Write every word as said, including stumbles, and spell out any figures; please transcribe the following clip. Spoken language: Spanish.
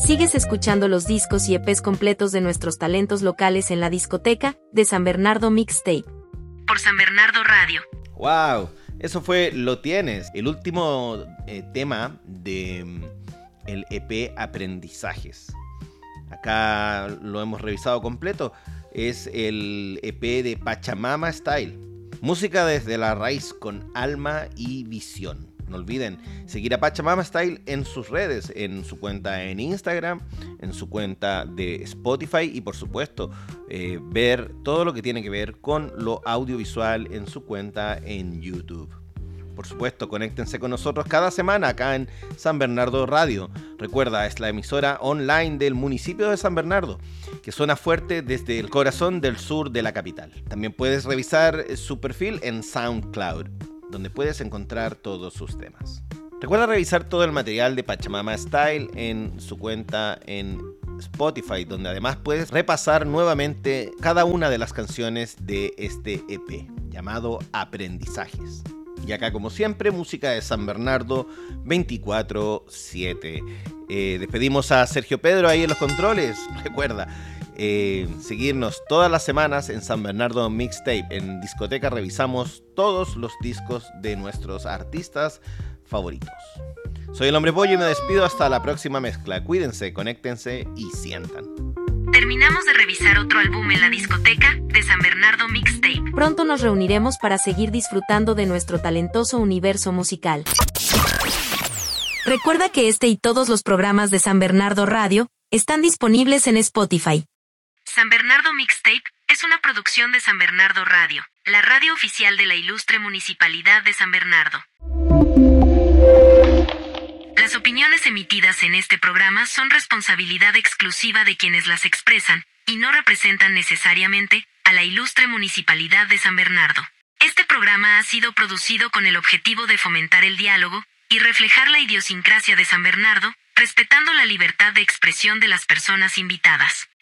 Sigues escuchando los discos y E Pes completos de nuestros talentos locales en la discoteca de San Bernardo Mixtape. Por San Bernardo Radio. ¡Wow! Eso fue Lo Tienes, el último eh, tema de mm, el E P Aprendizajes. Acá lo hemos revisado completo. Es el E P de Pachamama Style. Música desde la raíz con alma y visión. No olviden seguir a Pachamama Style en sus redes, en su cuenta en Instagram, en su cuenta de Spotify y por supuesto eh, ver todo lo que tiene que ver con lo audiovisual en su cuenta en YouTube. Por supuesto, conéctense con nosotros cada semana acá en San Bernardo Radio. Recuerda, es la emisora online del municipio de San Bernardo, que suena fuerte desde el corazón del sur de la capital. También puedes revisar su perfil en SoundCloud, donde puedes encontrar todos sus temas. Recuerda revisar todo el material de Pachamama Style en su cuenta en Spotify, donde además puedes repasar nuevamente cada una de las canciones de este E P, llamado Aprendizajes. Y acá, como siempre, música de San Bernardo veinticuatro siete. Eh, despedimos a Sergio Pedro ahí en los controles. Recuerda eh, seguirnos todas las semanas en San Bernardo Mixtape. En Discoteca revisamos todos los discos de nuestros artistas favoritos. Soy el Hombre Pollo y me despido hasta la próxima mezcla. Cuídense, conéctense y sientan. Terminamos de revisar otro álbum en la discoteca de San Bernardo Mixtape. Pronto nos reuniremos para seguir disfrutando de nuestro talentoso universo musical. Recuerda que este y todos los programas de San Bernardo Radio están disponibles en Spotify. San Bernardo Mixtape es una producción de San Bernardo Radio, la radio oficial de la ilustre Municipalidad de San Bernardo. Las opiniones emitidas en este programa son responsabilidad exclusiva de quienes las expresan y no representan necesariamente a la ilustre Municipalidad de San Bernardo. Este programa ha sido producido con el objetivo de fomentar el diálogo y reflejar la idiosincrasia de San Bernardo, respetando la libertad de expresión de las personas invitadas.